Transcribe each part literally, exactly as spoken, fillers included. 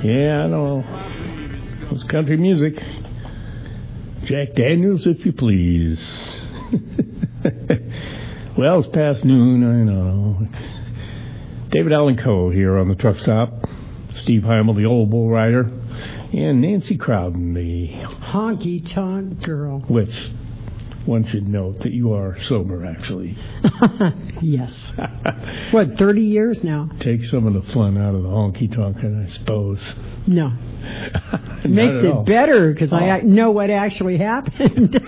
Yeah, I know. It's country music. Jack Daniels, if you please. Well, it's past noon, I know. David Allen Coe here on the truck stop. Steve Heimel, the old bull rider. And Nancy Crowden, the honky-tonk girl. Which one should note that you are sober, actually. Yes. What, thirty years now? Take some of the fun out of the honky-tonk, I suppose. No. It makes it all better because oh. I know what actually happened.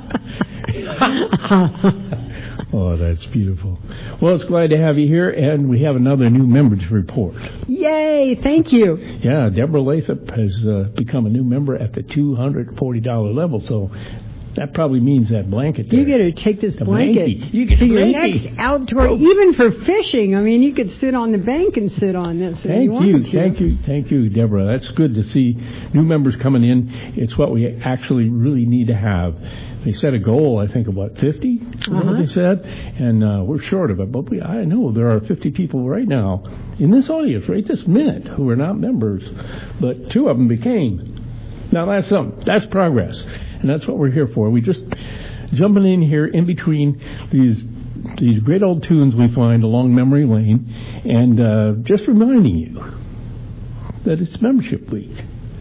Oh, that's beautiful. Well, it's glad to have you here, and we have another new member to report. Yay, thank you. Yeah, Deborah Lathrop has uh, become a new member at the two hundred forty dollars level, so that probably means that blanket there. You get to take this the blanket you get to your blanket. next outdoor, oh. even for fishing. I mean, you could sit on the bank and sit on this if thank you wanted you, to. Thank you, thank you, Deborah. That's good to see new members coming in. It's what we actually really need to have. They set a goal, I think, of what, fifty? Uh-huh. What they said? And uh, we're short of it. But we, I know there are fifty people right now in this audience, right this minute, who are not members. But two of them became. Now, that's something. That's progress. And that's what we're here for. We just jumping in here in between these these great old tunes we find along memory lane and uh, just reminding you that it's membership week.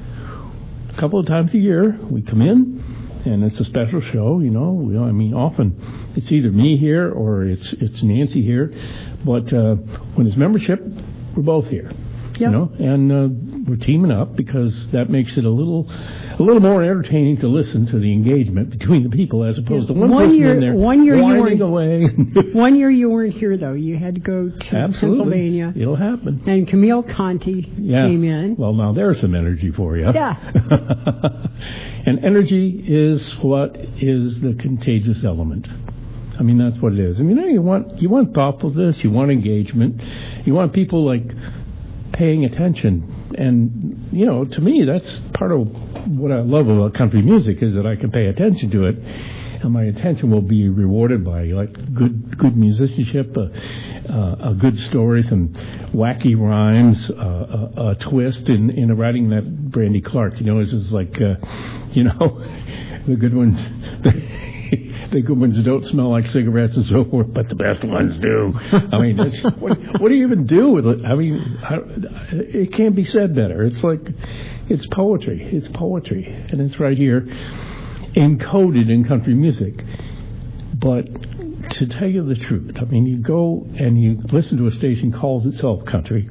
A couple of times a year, we come in. And it's a special show, you know. We, I mean, often it's either me here or it's it's Nancy here. But uh, when it's membership, we're both here, yep. you know. And uh, we're teaming up because that makes it a little a little more entertaining to listen to the engagement between the people as opposed yeah. to one, one person year, in there one year whining you away. One year you weren't here, though. You had to go to Absolutely. Pennsylvania. It'll happen. And Camille Conti yeah. came in. Well, now there's some energy for you. Yeah. And energy is what is the contagious element. I mean, that's what it is. I mean, you want you want thoughtfulness, you want engagement, you want people like paying attention. And, you know, to me, that's part of what I love about country music is that I can pay attention to it. And my attention will be rewarded by like good good musicianship, uh, uh, a good story, some wacky rhymes, uh, a, a twist in, in writing that Brandy Clark. You know, it's just like, uh, you know, the good ones, the, the good ones don't smell like cigarettes and so forth, but the best ones do. I mean, it's, what, what do you even do with it? I mean, I, it can't be said better. It's like, it's poetry. It's poetry, and it's right here. Encoded in country music. But to tell you the truth, I mean, you go and you listen to a station calls itself country.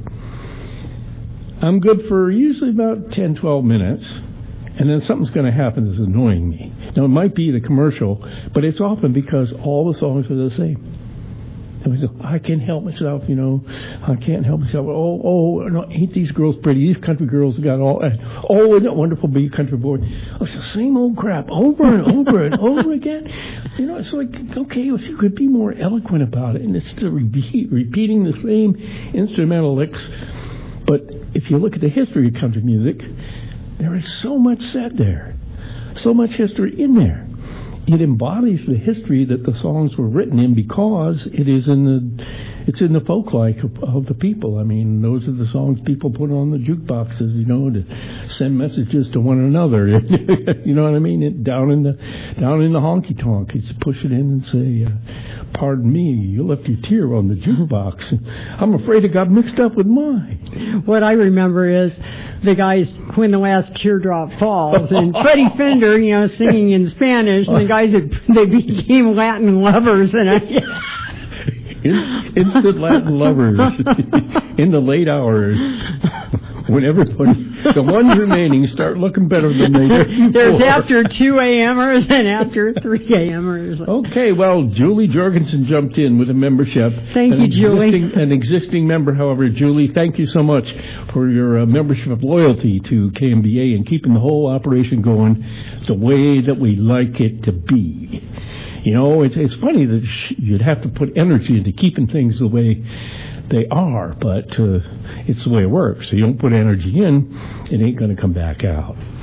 I'm good for usually about ten, twelve minutes, and then something's going to happen that's annoying me. Now, it might be the commercial, but it's often because all the songs are the same. And we say, I can't help myself, you know. I can't help myself. Oh, oh, no, ain't these girls pretty? These country girls have got all. Oh, isn't it wonderful to be a country boy? Oh, it's the same old crap over and over and over again. You know, it's like, okay, if you could be more eloquent about it, and it's still repeat, repeating the same instrumental licks. But if you look at the history of country music, there is so much said there, so much history in there. It embodies the history that the songs were written in because it is in the, it's in the folk life of, of the people. I mean, those are the songs people put on the jukeboxes, you know, to send messages to one another. You know what I mean? It, down in the, down in the honky tonk, it's push it in and say, uh, "Pardon me, you left your tear on the jukebox. I'm afraid it got mixed up with mine." What I remember is the guys when the last teardrop falls, and Freddie Fender, you know, singing in Spanish, and the guys that they became Latin lovers, and I. Instant Latin lovers in the late hours when everybody, the ones remaining, start looking better than they did. There's after two a.m.ers and after three a.m.ers. Okay, well, Julie Jorgensen jumped in with a membership. Thank an you, Julie. An existing member, however, Julie, thank you so much for your uh, membership of loyalty to K M B A and keeping the whole operation going the way that we like it to be. You know, it's it's funny that sh- you'd have to put energy into keeping things the way they are, but uh, it's the way it works. So you don't put energy in, it ain't going to come back out.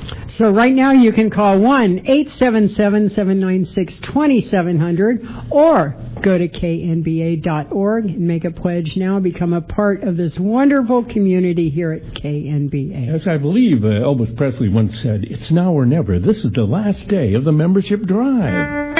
So right now you can call one eight seven seven, seven nine six, two seven zero zero or go to K N B A dot org and make a pledge now. Become a part of this wonderful community here at K N B A. As I believe uh, Elvis Presley once said, it's now or never. This is the last day of the membership drive.